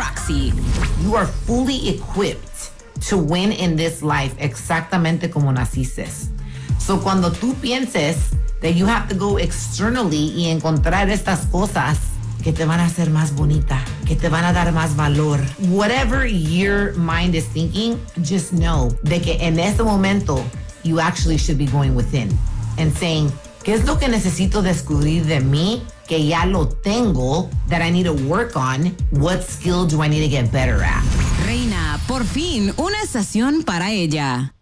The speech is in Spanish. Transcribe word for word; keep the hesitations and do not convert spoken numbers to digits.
Roxy. You are fully equipped to win in this life exactamente como naciste. So cuando tú pienses that you have to go externally y encontrar estas cosas que te van a hacer más bonita, que te van a dar más valor. Whatever your mind is thinking, just know de que en este momento you actually should be going within and saying, ¿qué es lo que necesito descubrir de mí que ya lo tengo that I need to work on? What skill do I need to get better at? Reina, por fin, una estación para ella.